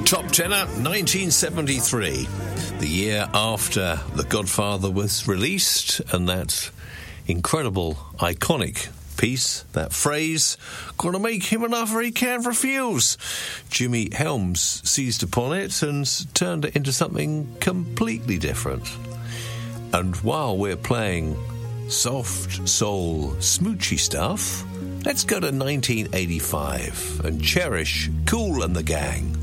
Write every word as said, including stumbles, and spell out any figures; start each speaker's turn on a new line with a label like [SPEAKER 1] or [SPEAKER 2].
[SPEAKER 1] Top tenner, nineteen seventy-three, the year after The Godfather was released, and that incredible, iconic piece, that phrase, gonna make him an offer he can't refuse. Jimmy Helms seized upon it and turned it into something completely different. And while we're playing soft, soul, smoochy stuff, let's go to nineteen eighty-five and cherish Kool and the Gang.